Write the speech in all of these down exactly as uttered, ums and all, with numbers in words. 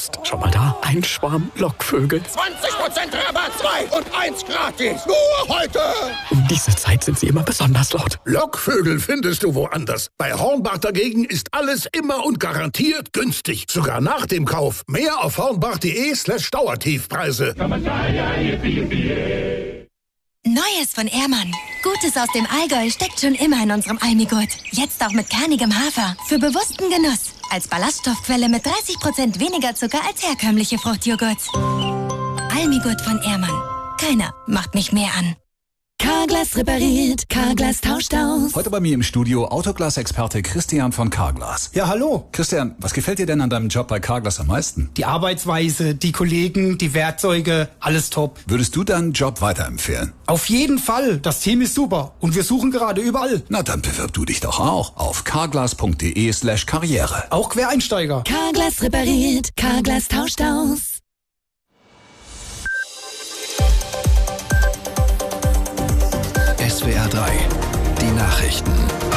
Psst. Schau mal da. Ein Schwarm Lockvögel. zwanzig Prozent Rabatt, zwei und eins gratis. Nur heute. Um diese Zeit sind sie immer besonders laut. Lockvögel findest du woanders. Bei Hornbach dagegen ist alles immer und garantiert günstig. Sogar nach dem Kauf. Mehr auf hornbach.de slash Dauertiefpreise. Neues von Ehrmann. Gutes aus dem Allgäu steckt schon immer in unserem Almigurt. Jetzt auch mit kernigem Hafer. Für bewussten Genuss. Als Ballaststoffquelle mit dreißig Prozent weniger Zucker als herkömmliche Fruchtjoghurts. Almigurt von Ehrmann. Keiner macht mich mehr an. Carglass repariert, Carglass tauscht aus. Heute bei mir im Studio Autoglas-Experte Christian von Carglass. Ja, hallo. Christian, was gefällt dir denn an deinem Job bei Carglass am meisten? Die Arbeitsweise, die Kollegen, die Werkzeuge, alles top. Würdest du deinen Job weiterempfehlen? Auf jeden Fall. Das Team ist super. Und wir suchen gerade überall. Na, dann bewirb du dich doch auch auf carglass.de slash Karriere. Auch Quereinsteiger. Carglass repariert, Carglass tauscht aus. S W R drei, die Nachrichten.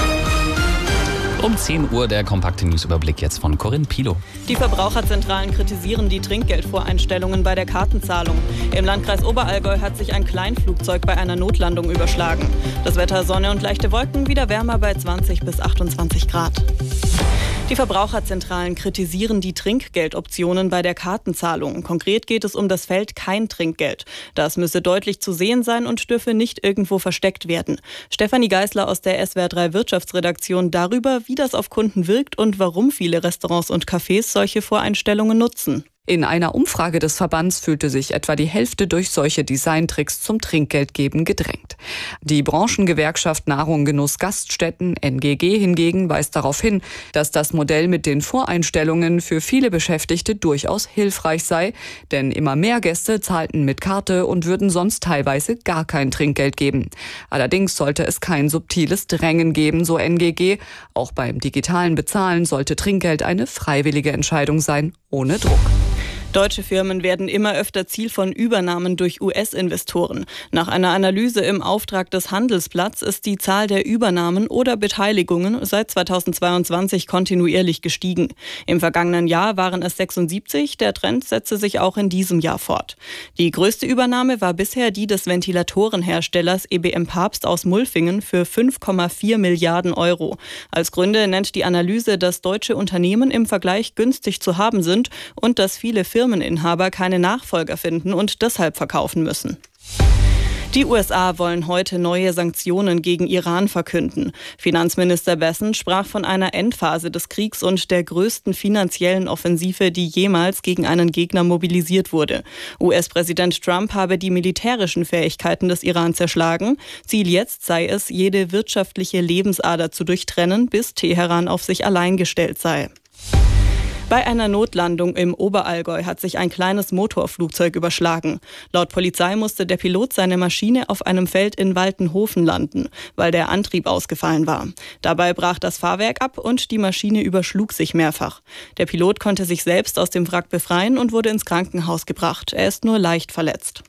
Um zehn Uhr der kompakte Newsüberblick jetzt von Corinne Pilo. Die Verbraucherzentralen kritisieren die Trinkgeldvoreinstellungen bei der Kartenzahlung. Im Landkreis Oberallgäu hat sich ein Kleinflugzeug bei einer Notlandung überschlagen. Das Wetter Sonne und leichte Wolken, wieder wärmer bei zwanzig bis achtundzwanzig Grad. Die Verbraucherzentralen kritisieren die Trinkgeldoptionen bei der Kartenzahlung. Konkret geht es um das Feld kein Trinkgeld. Das müsse deutlich zu sehen sein und dürfe nicht irgendwo versteckt werden. Stefanie Geisler aus der S W R drei Wirtschaftsredaktion darüber, wie das auf Kunden wirkt und warum viele Restaurants und Cafés solche Voreinstellungen nutzen. In einer Umfrage des Verbands fühlte sich etwa die Hälfte durch solche Designtricks zum Trinkgeldgeben gedrängt. Die Branchengewerkschaft Nahrung, Genuss, Gaststätten, N G G hingegen, weist darauf hin, dass das Modell mit den Voreinstellungen für viele Beschäftigte durchaus hilfreich sei, denn immer mehr Gäste zahlten mit Karte und würden sonst teilweise gar kein Trinkgeld geben. Allerdings sollte es kein subtiles Drängen geben, so N G G. Auch beim digitalen Bezahlen sollte Trinkgeld eine freiwillige Entscheidung sein, ohne Druck. Deutsche Firmen werden immer öfter Ziel von Übernahmen durch U S-Investoren. Nach einer Analyse im Auftrag des Handelsblatts ist die Zahl der Übernahmen oder Beteiligungen seit zweitausendzweiundzwanzig kontinuierlich gestiegen. Im vergangenen Jahr waren es sechsundsiebzig, der Trend setzte sich auch in diesem Jahr fort. Die größte Übernahme war bisher die des Ventilatorenherstellers E B M Papst aus Mulfingen für fünf Komma vier Milliarden Euro. Als Gründe nennt die Analyse, dass deutsche Unternehmen im Vergleich günstig zu haben sind und dass viele Firmen Firmeninhaber keine Nachfolger finden und deshalb verkaufen müssen. Die U S A wollen heute neue Sanktionen gegen Iran verkünden. Finanzminister Bessent sprach von einer Endphase des Kriegs und der größten finanziellen Offensive, die jemals gegen einen Gegner mobilisiert wurde. U S-Präsident Trump habe die militärischen Fähigkeiten des Iran zerschlagen. Ziel jetzt sei es, jede wirtschaftliche Lebensader zu durchtrennen, bis Teheran auf sich allein gestellt sei. Bei einer Notlandung im Oberallgäu hat sich ein kleines Motorflugzeug überschlagen. Laut Polizei musste der Pilot seine Maschine auf einem Feld in Waltenhofen landen, weil der Antrieb ausgefallen war. Dabei brach das Fahrwerk ab und die Maschine überschlug sich mehrfach. Der Pilot konnte sich selbst aus dem Wrack befreien und wurde ins Krankenhaus gebracht. Er ist nur leicht verletzt.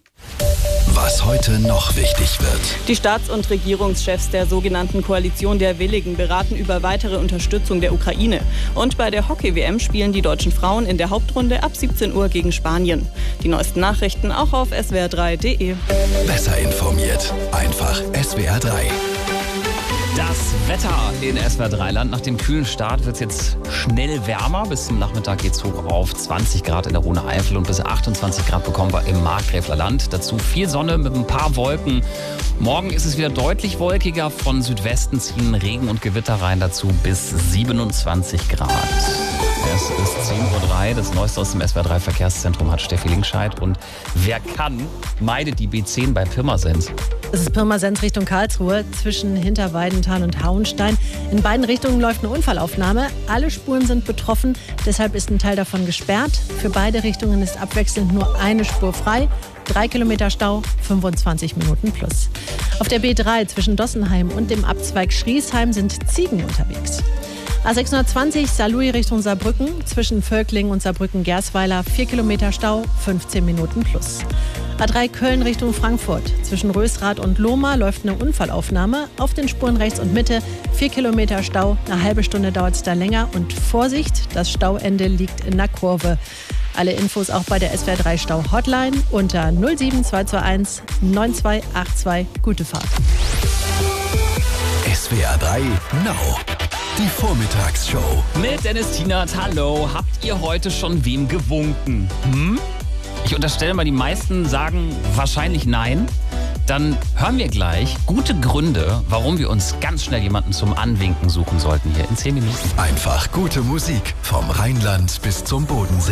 Was heute noch wichtig wird. Die Staats- und Regierungschefs der sogenannten Koalition der Willigen beraten über weitere Unterstützung der Ukraine. Und bei der Hockey-W M spielen die deutschen Frauen in der Hauptrunde ab siebzehn Uhr gegen Spanien. Die neuesten Nachrichten auch auf S W R drei Punkt de. Besser informiert. Einfach S W R drei. Das Wetter in S W R drei Land. Nach dem kühlen Start wird es jetzt schnell wärmer. Bis zum Nachmittag geht es hoch auf zwanzig Grad in der Rhone-Eifel und bis achtundzwanzig Grad bekommen wir im Markgräfler Land. Dazu viel Sonne mit ein paar Wolken. Morgen ist es wieder deutlich wolkiger. Von Südwesten ziehen Regen und Gewitter rein. Dazu bis siebenundzwanzig Grad. Es ist zehn Uhr drei, das Neueste aus dem S W R drei Verkehrszentrum hat Steffi Linkscheid. Und wer kann, meidet die B zehn bei Pirmasens. Es ist Pirmasens Richtung Karlsruhe zwischen Hinterweidenthal und Hauenstein. In beiden Richtungen läuft eine Unfallaufnahme. Alle Spuren sind betroffen, deshalb ist ein Teil davon gesperrt. Für beide Richtungen ist abwechselnd nur eine Spur frei. Drei Kilometer Stau, fünfundzwanzig Minuten plus. Auf der B drei zwischen Dossenheim und dem Abzweig Schriesheim sind Ziegen unterwegs. A sechshundertzwanzig Saarlouis Richtung Saarbrücken, zwischen Völkling und Saarbrücken-Gersweiler, vier Kilometer Stau, fünfzehn Minuten plus. A drei Köln Richtung Frankfurt, zwischen Rösrath und Lohmar läuft eine Unfallaufnahme. Auf den Spuren rechts und Mitte, vier Kilometer Stau, eine halbe Stunde dauert es da länger. Und Vorsicht, das Stauende liegt in der Kurve. Alle Infos auch bei der S W R drei Stau Hotline unter null sieben zwei zwei eins neun zwei acht zwei. Gute Fahrt. S W R drei Now. Die Vormittagsshow. Mit Dennis Tienert, hallo. Habt ihr heute schon wem gewunken? Hm? Ich unterstelle mal, die meisten sagen wahrscheinlich nein. Dann hören wir gleich gute Gründe, warum wir uns ganz schnell jemanden zum Anwinken suchen sollten hier in zehn Minuten. Einfach gute Musik vom Rheinland bis zum Bodensee.